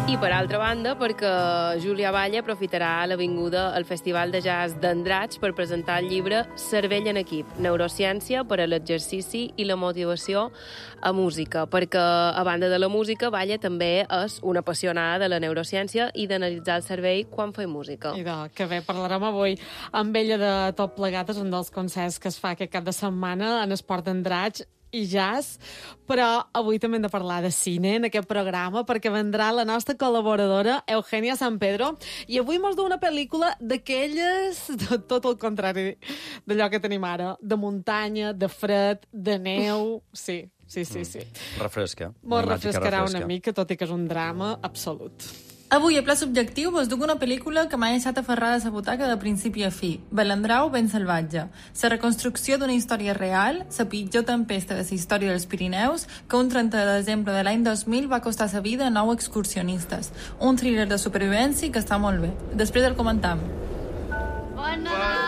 I per altra banda, perquè Júlia Valle aprofitarà l'avinguda al Festival de Jazz d'Andratx per presentar el llibre Cervell en equip, neurociència per a l'exercici i la motivació a música, perquè a banda de la música, Valle també és una apassionada de la neurociència i d'analitzar el cervell quan fa música. I que bé, parlarem avui amb ella de tot plegat, és un dels concerts que es fa aquest cap de setmana en Esport d'Andratx i jazz, però avui també hem de parlar de cine en aquest programa perquè vendrà la nostra col·laboradora Eugènia San Pedro i avui mos du una pel·lícula d'aquelles, tot el contrari d'allò que tenim ara, de muntanya, de fred, de neu, sí. Refresca. Molt refrescarà una mica, tot i que és un drama absolut. Avui, a Pla Subjectiu, vos duc una pel·lícula que m'ha deixat aferrada a la butaca de principi a fi. Balandrau ben salvatge. La reconstrucció d'una història real, la pitjor tempesta de la història dels Pirineus, que un 30 de desembre de l'any 2000 va costar la vida a 9 excursionistes. Un thriller de supervivència que està molt bé. Després el comentam. Bon Nadal!